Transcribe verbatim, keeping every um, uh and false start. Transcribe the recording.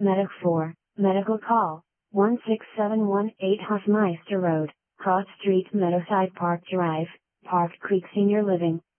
Medic four, medical call, one six seven one eight Hofmeister Road, Cross Street, Meadowside Park Drive, Park Creek Senior Living.